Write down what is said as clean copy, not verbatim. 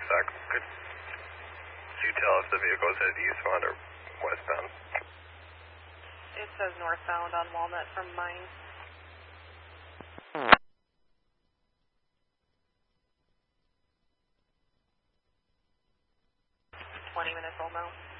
Zach, could you tell if the vehicle is headed eastbound or westbound? It says northbound on Walnut from mine. 20 minutes old now.